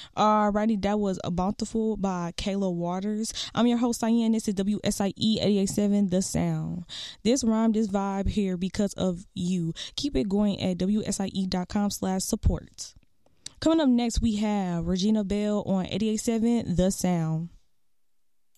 Alrighty, that was A Bountiful by Kayla Waters. I'm your host, Cyan. This is WSIE 88.7 The Sound. This rhyme, this vibe here because of you. Keep it going at WSIE.com/support. Coming up next, we have Regina Belle on 88.7 The Sound.